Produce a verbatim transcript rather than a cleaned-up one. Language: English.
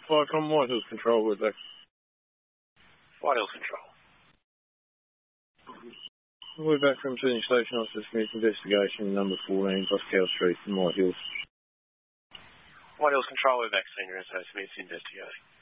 Fire from White Hills Control, we're back. White Hills Control. We're back from Sydney Station Officer Smith, investigation number fourteen, Boscow Street in White Hills. White Hills Control, we're back, Senior S O Smith, investigating.